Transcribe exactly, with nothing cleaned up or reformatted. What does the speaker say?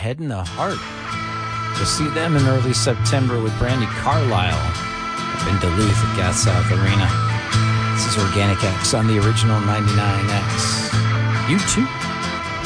Head in the Heart. We'll see them in early September with Brandi Carlile up in Duluth at Gas South Arena. This is Organic X on the original ninety-nine X. You too.